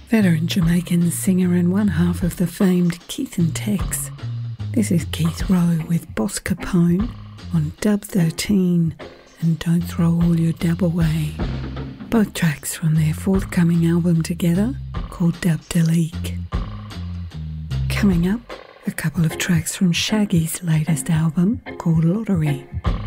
veteran Jamaican singer and one half of the famed Keith and Tex. This is Keith Rowe with Boss Capone on Dub 13 and Don't Throw All Your Dub Away. Both tracks from their forthcoming album together called Dub Delete. Coming up, a couple of tracks from Shaggy's latest album called Lottery.